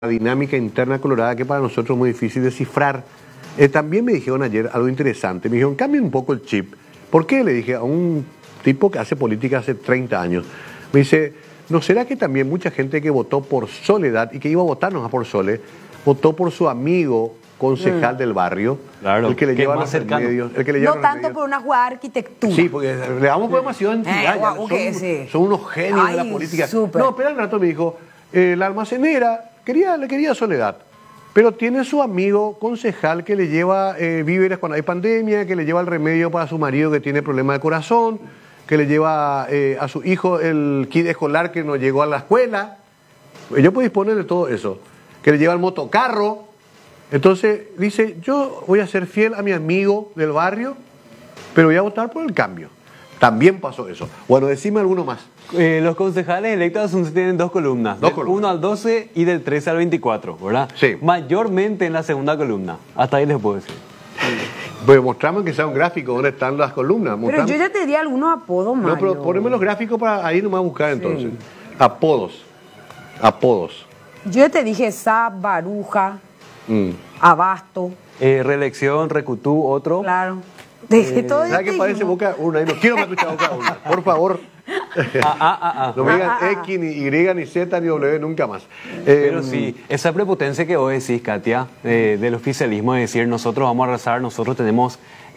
dinámica interna colorada que para nosotros es muy difícil descifrar. También me dijeron ayer algo interesante. Me dijeron, cambien un poco el chip. ¿Por qué? Le dije a un tipo que hace política hace 30 años. Me dice, ¿no será que también mucha gente que votó por Soledad y que iba a votarnos a por Sole, votó por su amigo concejal del barrio? Claro, el que le lleva los remedios, el que le lleva No los tanto remedios. por una jugada de arquitectura. Sí, porque le damos demasiado entidad. Son unos genios de la política. Súper. No, espera un rato, me dijo, la almacenera le quería Soledad, pero tiene su amigo concejal que le lleva víveres cuando hay pandemia, que le lleva el remedio para su marido que tiene problema de corazón, que le lleva a su hijo el kit escolar que no llegó a la escuela. Yo puedo disponer de todo eso. Que le lleva el motocarro. Entonces dice, yo voy a ser fiel a mi amigo del barrio, pero voy a votar por el cambio. También pasó eso. Bueno, decime alguno más. Los concejales electos de Asunción tienen dos columnas. Del 1 al 12 y del 13 al 24, ¿verdad? Sí. Mayormente en la segunda columna. Hasta ahí les puedo decir. Pues mostrame que sea un gráfico donde están las columnas. Pero yo ya te di algunos apodos, Mario. No, pero poneme los gráficos para ahí nomás buscar entonces. Apodos. Yo ya te dije Saab, Baruja, Abasto. Reelección, Recutú, otro. Claro. Dejé todo ¿Sabes qué parece Boca Una? No quiero que escuchar Boca Una. Por favor. No me digan X, ni Y, ni Z, ni W nunca más. Pero sí, esa prepotencia que vos decís, Katia, del oficialismo, de decir nosotros vamos a arrasar, nosotros tenemos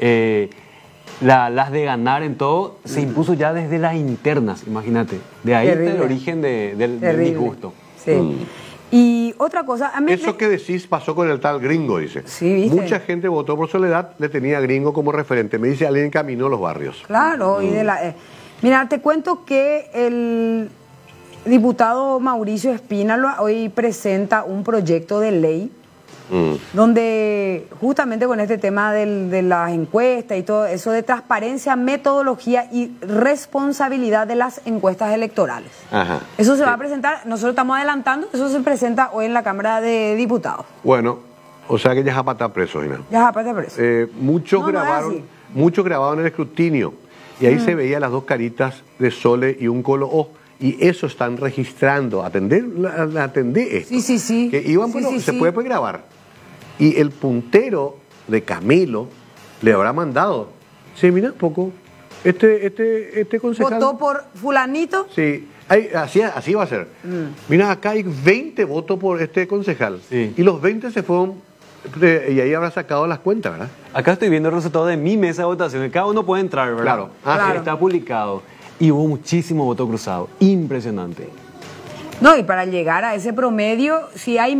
las de ganar en todo, se impuso ya desde las internas, imagínate. De ahí está el origen del disgusto. Sí. Y otra cosa... A mí eso que decís pasó con el tal Gringo, dice. Sí, ¿viste? Mucha gente votó por Soledad, le tenía a Gringo como referente. Me dice, alguien caminó los barrios. Claro, y de la... mira, te cuento que el diputado Mauricio Espínola hoy presenta un proyecto de ley donde justamente con este tema de las encuestas y todo eso de transparencia, metodología y responsabilidad de las encuestas electorales. Ajá, eso se va a presentar, nosotros estamos adelantando, eso se presenta hoy en la Cámara de Diputados. Bueno, o sea que ya Zapata preso, Gina. Ya Zapata preso. Muchos grabaron el escrutinio y ahí se veían las dos caritas de Sole y un colo O. Y eso están registrando. Atendé esto. Sí. Que iban, se puede grabar. Y el puntero de Camilo le habrá mandado. Sí, mira, poco. Este concejal. ¿Votó por fulanito? Sí, así va a ser. Mira, acá hay 20 votos por este concejal. Sí. Y los 20 se fueron. Y ahí habrá sacado las cuentas, ¿verdad? Acá estoy viendo el resultado de mi mesa de votación. Cada uno puede entrar, ¿verdad? Claro. Claro. Está publicado. Y hubo muchísimo voto cruzado. Impresionante. No, y para llegar a ese promedio, si hay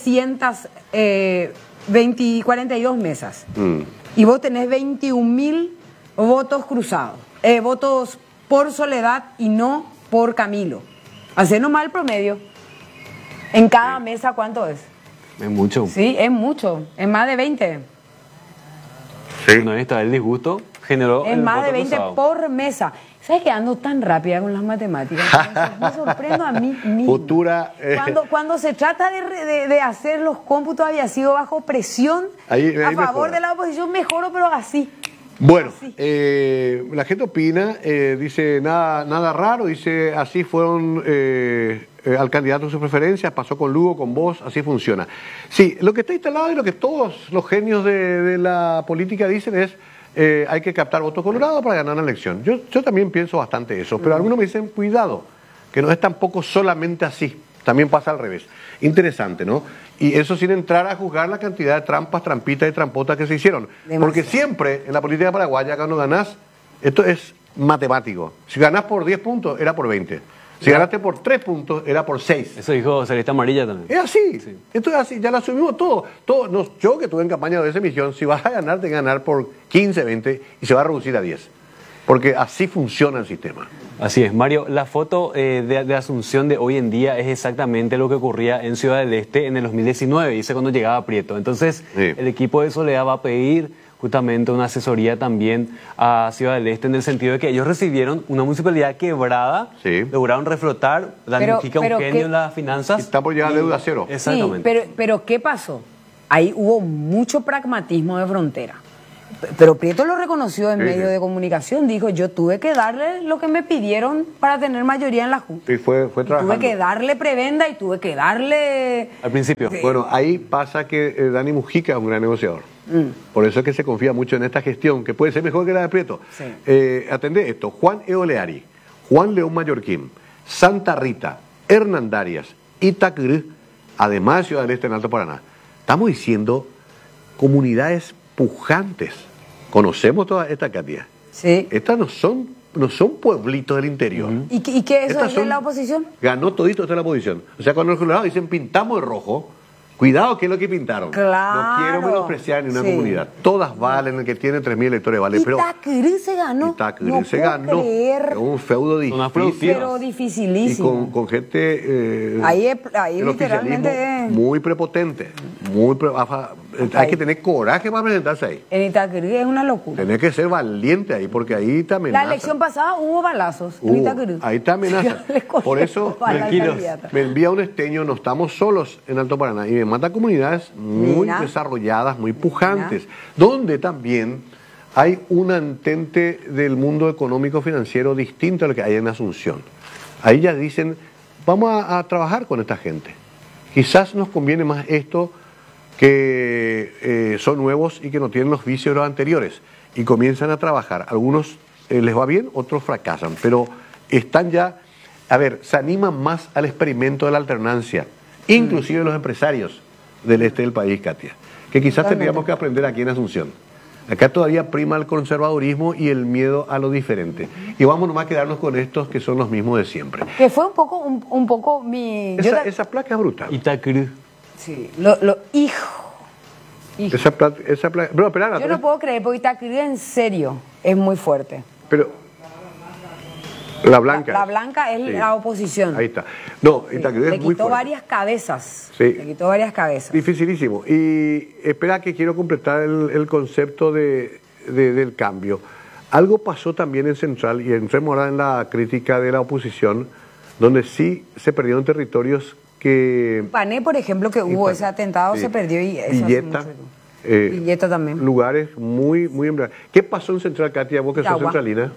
1.342 mesas y vos tenés 21.000 votos cruzados, votos por Soledad y no por Camilo. Hacé nomás el promedio. En cada mesa, ¿cuánto es? Es mucho. Sí, es mucho. Es más de 20. Sí. No está el disgusto. Generó Es el más voto de 20 cruzado. por mesa. ¿Sabes que ando tan rápida con las matemáticas? Me sorprendo a mí misma. Futura. Cuando se trata de hacer los cómputos, había sido bajo presión Ahí a favor mejora. de la oposición, mejoro, pero así. Bueno, Así. la gente opina, dice nada raro, dice así fueron al candidato de su preferencia, pasó con Lugo, con vos, así funciona. Sí, lo que está instalado y lo que todos los genios de la política dicen es hay que captar votos colorados para ganar una elección. Yo también pienso bastante eso, pero algunos me dicen, cuidado, que no es tampoco solamente así, también pasa al revés. Interesante, ¿no? Y eso sin entrar a juzgar la cantidad de trampas, trampitas y trampotas que se hicieron. Demasiado. Porque siempre en la política paraguaya, cuando ganás, esto es matemático. Si ganás por 10 puntos, era por 20. Si ganaste por 3 puntos, era por 6. Eso dijo Celeste Amarilla también. Es así. Sí. Esto es así, ya lo asumimos todo. Yo que tuve en campaña de esa emisión, si vas a ganar, te ganar por 15, 20 y se va a reducir a 10. Porque así funciona el sistema. Así es, Mario. La foto de Asunción de hoy en día es exactamente lo que ocurría en Ciudad del Este en el 2019, dice cuando llegaba Prieto. Entonces, Sí. el equipo de Soledad va a pedir justamente una asesoría también a Ciudad del Este en el sentido de que ellos recibieron una municipalidad quebrada, Sí. lograron reflotar, Dani Mujica, un pero genio ¿qué? en las finanzas. Está por llegar a deuda cero. Exactamente. Sí, pero ¿qué pasó? Ahí hubo mucho pragmatismo de Frontera. Pero Prieto lo reconoció en Sí, medio sí. de comunicación, dijo, yo tuve que darle lo que me pidieron para tener mayoría en la Junta. Sí, fue Y tuve trabajando. que darle prebenda y tuve que darle... Al principio. Sí. Bueno, ahí pasa que Dani Mujica es un gran negociador. Por eso es que se confía mucho en esta gestión, que puede ser mejor que la de Prieto. Sí. Atendé esto: Juan Eoleari, Juan León Mallorquín, Santa Rita, Hernandarias, Itacr, además de Ciudad del Este en Alto Paraná. Estamos diciendo comunidades pujantes. Conocemos toda esta Katia. Sí. Estas no son pueblitos del interior. ¿Y qué eso Estas es de son- la oposición? Ganó todito esta la oposición. O sea, cuando los colorados dicen pintamos de rojo, cuidado que es lo que pintaron. Claro. No quiero menospreciar ni una Sí. comunidad. Todas valen, el que tiene 3.000 electores vale. Pero Itacr se ganó. Itacr No se puedo ganó. creer. Es un feudo Son más difícil. productivas. Pero Y dificilísimo. con gente Ahí el literalmente oficialismo es- muy prepotente. Hay que tener coraje para presentarse ahí. En Itacr es una locura. Tenés que ser valiente ahí porque ahí te La amenazan. elección pasada hubo balazos en Itacr. Ahí te amenazan. Le cogieron Por eso, bala al tranquilos, candidato. me envía un esteño, no estamos solos en Alto Paraná, y me manda comunidades muy Mira. desarrolladas, muy pujantes, donde también hay un entente del mundo económico financiero distinto a lo que hay en Asunción. Ahí ya dicen, vamos a trabajar con esta gente. Quizás nos conviene más esto que son nuevos y que no tienen los vicios de los anteriores. Y comienzan a trabajar. Algunos les va bien, otros fracasan. Pero están ya, a ver, se animan más al experimento de la alternancia. Inclusive los empresarios del este del país, Katia. Que quizás Totalmente. tendríamos que aprender aquí en Asunción. Acá todavía prima el conservadurismo y el miedo a lo diferente. Y vamos nomás a quedarnos con estos que son los mismos de siempre. Que fue un poco mi... yo Esa placa es brutal. Itacr. Sí, hijo. Esa placa... Pero, espera, Yo no puedo creer, porque Itacr en serio es muy fuerte. pero la blanca. La blanca es Sí. la oposición. Ahí está. No, Sí. Itacr Le es muy quitó fuerte. varias cabezas. Sí. Le quitó varias cabezas. Dificilísimo. Y espera que quiero completar el concepto del cambio. Algo pasó también en Central, y entremos ahora en la crítica de la oposición, donde sí se perdieron territorios que... Pané, por ejemplo, que hubo Pané, ese atentado, sí. se perdió y eso hace Villeta, mucho. Villeta también. lugares muy, muy emblemáticos. ¿Qué pasó en Central, Katia, vos que sos Yagua. centralina?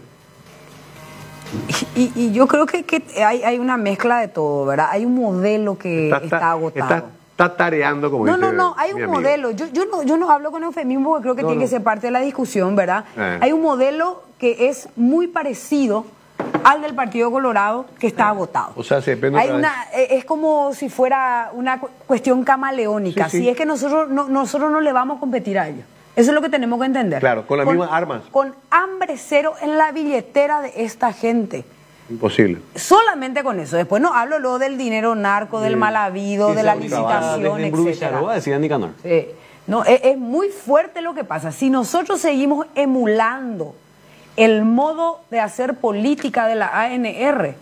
Y yo creo que hay una mezcla de todo, ¿verdad? Hay un modelo que está agotado. Está tareando, como No, dice hay mi un amigo. modelo. Yo no hablo con eufemismo porque creo que No, tiene no. que ser parte de la discusión, ¿verdad? Hay un modelo que es muy parecido al del Partido Colorado, que está agotado. O sea, se depende Hay otra vez. es como si fuera una cuestión camaleónica. Sí, sí. Si es que nosotros no le vamos a competir a ellos. Eso es lo que tenemos que entender. Claro, con las mismas armas. Con hambre cero en la billetera de esta gente. Imposible. Solamente con eso. Después no hablo luego del dinero narco, del mal habido, de la licitación, etcétera. Decía Nicanor. No, es muy fuerte lo que pasa. Si nosotros seguimos emulando el modo de hacer política de la ANR,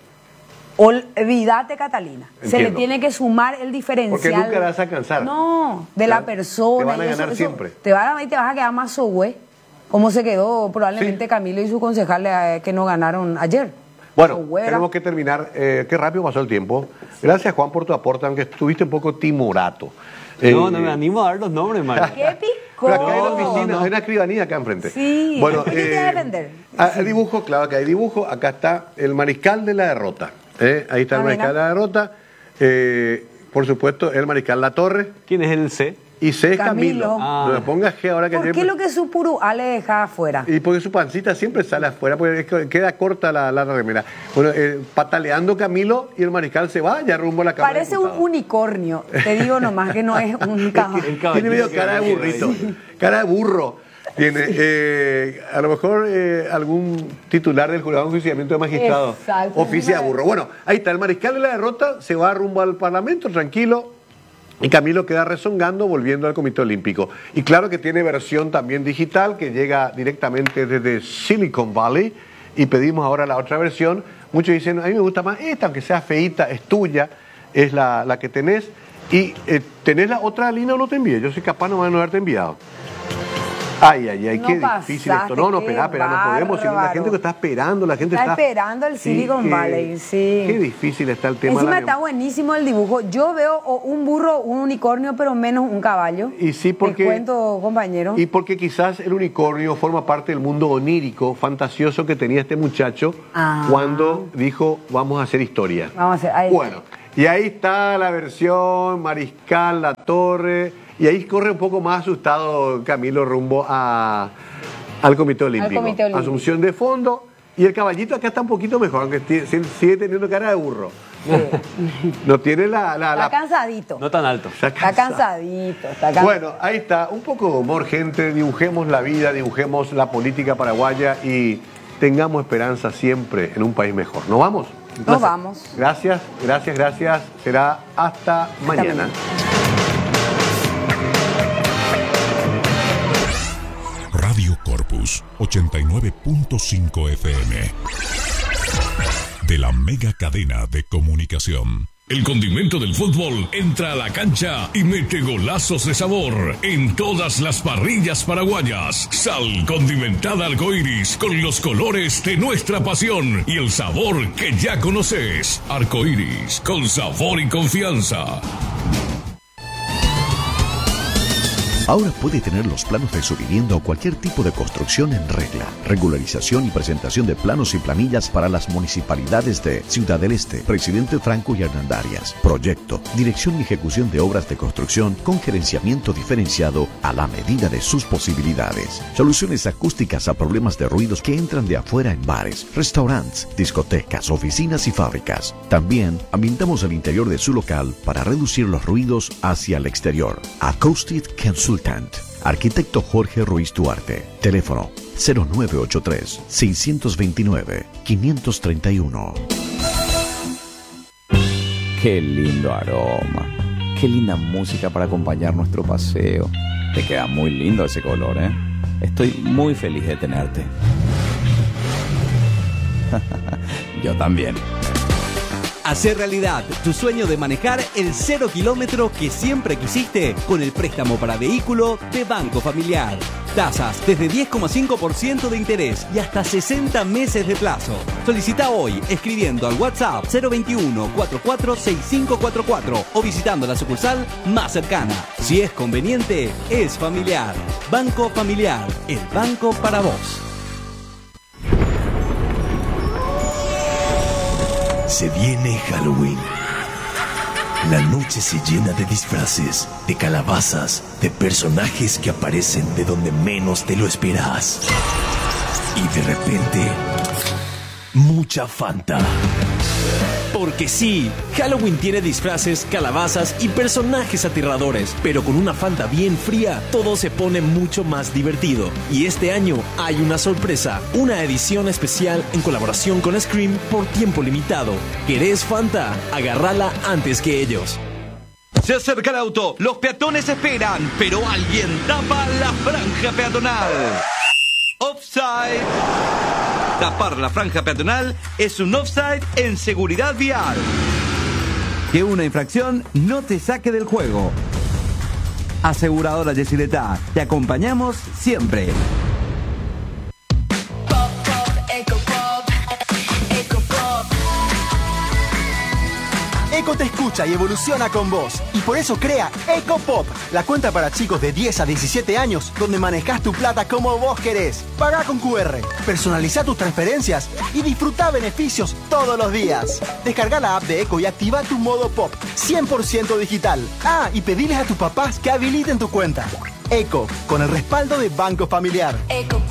olvídate, Catalina. Se le Entiendo. tiene que sumar el diferencial. Porque nunca la vas a alcanzar. No, de la Claro. persona. Te van a y ganar siempre. Te vas a quedar más sohue, como se quedó probablemente Sí. Camilo y su concejal que no ganaron ayer. Bueno, Sohue era- tenemos que terminar. Qué rápido pasó el tiempo. Gracias, Juan, por tu aporte, aunque estuviste un poco timorato. No me animo a dar los nombres, Mario. ¡Qué picó! Pero acá hay una oficina, hay una escribanía acá enfrente. Sí, Bueno, ¿qué te va a defender? Hay dibujo, claro que hay dibujo. Acá está el mariscal de la derrota. Ahí está el Ah, mariscal mira. de la derrota. Por supuesto, el mariscal La Torre. ¿Quién es el C? Y C es Camilo. Camilo. Ah. No me pongas G ahora que ¿Por qué siempre- lo que su purúa le deja afuera? Y porque su pancita siempre sale afuera, porque es que queda corta la remera. Bueno, pataleando Camilo y el mariscal se va ya rumbo a la Cámara de Parece un Diputados. unicornio. Te digo nomás que no es un caballo. Tiene medio cara de burrito, cara de burro. Tiene, a lo mejor algún titular del jurado de enjuiciamiento de magistrados Exacto. oficia de burro. Bueno, ahí está, el mariscal de la derrota se va rumbo al Parlamento, tranquilo. Y Camilo queda rezongando volviendo al Comité Olímpico. Y claro que tiene versión también digital que llega directamente desde Silicon Valley. Y pedimos ahora la otra versión. Muchos dicen, a mí me gusta más esta, aunque sea feíta, es tuya, es la que tenés. Y tenés la otra línea o no te envíe. Yo soy capaz nomás de no haberte enviado. Ay, No qué pasaste, difícil esto. No, qué espera, no podemos. La bárbaro. gente que está esperando, la gente Está esperando el Silicon Valley, sí. Qué difícil está el tema. Encima está buenísimo el dibujo. Yo veo un burro, un unicornio, pero menos un caballo. Y sí, porque... Te cuento, compañero. Y porque quizás el unicornio forma parte del mundo onírico, fantasioso que tenía este muchacho cuando dijo, vamos a hacer historia. Vamos a hacer... Ahí. Bueno, y ahí está la versión Mariscal Latorre, y ahí corre un poco más asustado Camilo rumbo al Comité Olímpico. Asunción de fondo, y el caballito acá está un poquito mejor, aunque sigue teniendo cara de burro. Sí. No tiene Está cansadito. No tan alto. Está cansadito. Bueno, ahí está. Un poco de humor, gente. Dibujemos la vida, dibujemos la política paraguaya y tengamos esperanza siempre en un país mejor. ¿Nos vamos? Nos vamos. Gracias. Será hasta mañana. Radio Corpus 89.5 FM. De la mega cadena de comunicación. El condimento del fútbol entra a la cancha y mete golazos de sabor en todas las parrillas paraguayas. Sal condimentada Arcoiris con los colores de nuestra pasión y el sabor que ya conoces. Arcoiris con sabor y confianza. Ahora puede tener los planos de su vivienda o cualquier tipo de construcción en regla. Regularización y presentación de planos y planillas para las municipalidades de Ciudad del Este, Presidente Franco y Hernandarias. Proyecto, dirección y ejecución de obras de construcción con gerenciamiento diferenciado a la medida de sus posibilidades. Soluciones acústicas a problemas de ruidos que entran de afuera en bares, restaurantes, discotecas, oficinas y fábricas. También ambientamos el interior de su local para reducir los ruidos hacia el exterior. Acoustic Consultant. Arquitecto Jorge Ruiz Duarte. Teléfono 0983-629-531. Qué lindo aroma. Qué linda música para acompañar nuestro paseo. Te queda muy lindo ese color, ¿eh? Estoy muy feliz de tenerte. Yo también. Hacer realidad tu sueño de manejar el 0 kilómetro que siempre quisiste con el préstamo para vehículo de Banco Familiar. Tasas desde 10,5% de interés y hasta 60 meses de plazo. Solicita hoy escribiendo al WhatsApp 021 446544 o visitando la sucursal más cercana. Si es conveniente, es familiar. Banco Familiar, el banco para vos. Se viene Halloween. La noche se llena de disfraces, de calabazas, de personajes que aparecen de donde menos te lo esperas. Y de repente, mucha Fanta. Porque sí, Halloween tiene disfraces, calabazas y personajes aterradores, pero con una Fanta bien fría, todo se pone mucho más divertido. Y este año hay una sorpresa, una edición especial en colaboración con Scream por tiempo limitado. ¿Querés Fanta? Agárrala antes que ellos. Se acerca el auto, los peatones esperan, pero alguien tapa la franja peatonal. Offside. Tapar la franja peatonal es un offside en seguridad vial. Que una infracción no te saque del juego. Aseguradora Yesileta, te acompañamos siempre. Eco te escucha y evoluciona con vos. Y por eso crea EcoPop, la cuenta para chicos de 10 a 17 años, donde manejas tu plata como vos querés. Pagá con QR, personaliza tus transferencias y disfruta beneficios todos los días. Descarga la app de Eco y activa tu modo Pop, 100% digital. Ah, y pediles a tus papás que habiliten tu cuenta. Eco, con el respaldo de Banco Familiar.